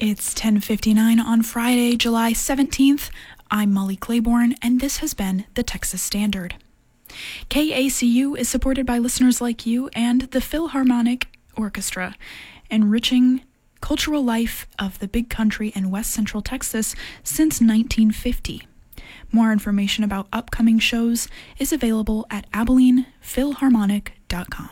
It's 10:59 on Friday, July 17th. I'm Molly Claiborne, and this has been the Texas Standard. KACU is supported by listeners like you and the Philharmonic Orchestra, enriching cultural life of the Big Country and West Central Texas since 1950. More information about upcoming shows is available at AbilenePhilharmonic.com.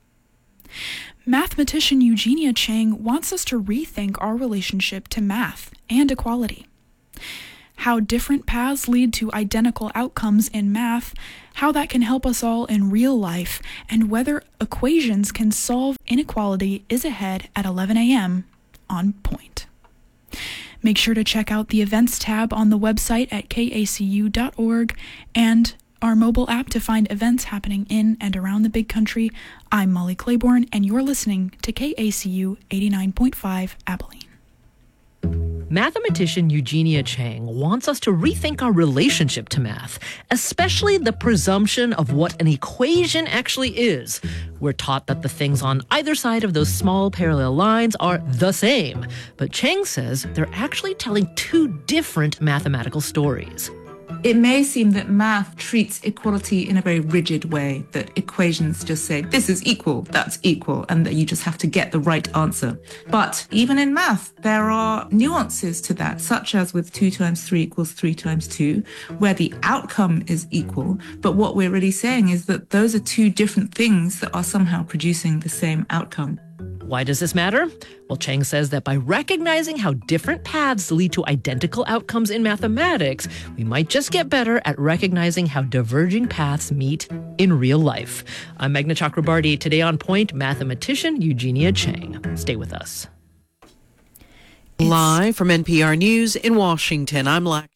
Mathematician Eugenia Chang wants us to rethink our relationship to math and equality. How different paths lead to identical outcomes in math, how that can help us all in real life, and whether equations can solve inequality is ahead at 11 a.m. on Point. Make sure to check out the events tab on the website at kacu.org and our mobile app to find events happening in and around the Big Country. I'm Molly Claiborne, and you're listening to KACU 89.5 Abilene. Mathematician Eugenia Chang wants us to rethink our relationship to math, especially the presumption of what an equation actually is. We're taught that the things on either side of those small parallel lines are the same, but Chang says they're actually telling two different mathematical stories. It may seem that math treats equality in a very rigid way, that equations just say, this is equal, that's equal, and that you just have to get the right answer. But even in math, there are nuances to that, such as with 2 times 3 equals 3 times 2, where the outcome is equal. But what we're really saying is that those are two different things that are somehow producing the same outcome. Why does this matter? Well, Chang says that by recognizing how different paths lead to identical outcomes in mathematics, we might just get better at recognizing how diverging paths meet in real life. I'm Meghna Chakrabarty. Today on Point, mathematician Eugenia Chang. Stay with us. Live from NPR News in Washington, I'm Lack.